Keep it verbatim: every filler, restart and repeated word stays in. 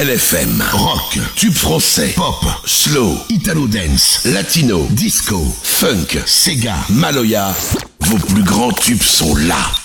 L F M, rock, tube français, pop, slow, italo dance, latino, disco, funk, Sega, Maloya. Vos plus grands tubes sont là.